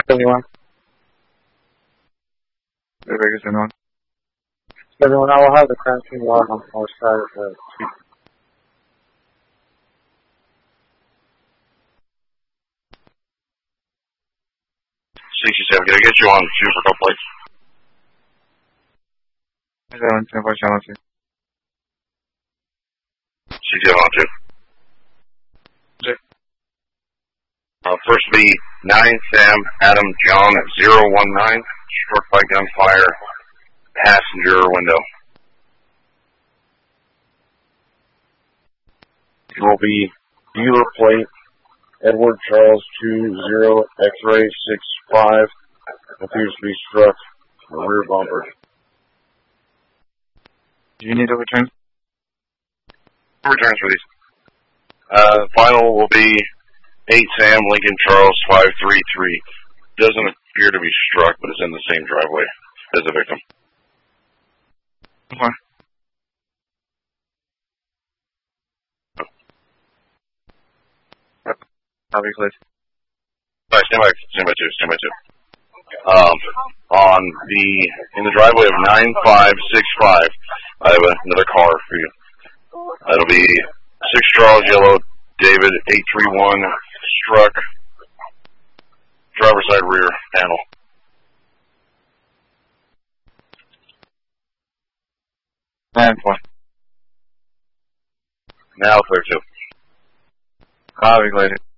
71. Vegas in on. 71, I will have the crime scene log on the north side of the street. 67, can I get you on 2 for a couple plates? 10 for channel 2. 67 on 2. Okay. First will be 9 Sam Adam John at 019, struck by gunfire, passenger window. It will be dealer plate Edward Charles 20 X-ray 65, appears to be struck in the rear bumper. Do you need a return? Returns for these. Final will be 8 Sam Lincoln Charles 533. Doesn't appear to be struck, but it's in the same driveway as the victim. Okay. I'll be clear. Alright, stand by 2. In the driveway of 9565, I have another car for you. That'll be 6 Charles Yellow David 831, struck, driver's side rear panel. And 4. Now clear 2. I'll be clear.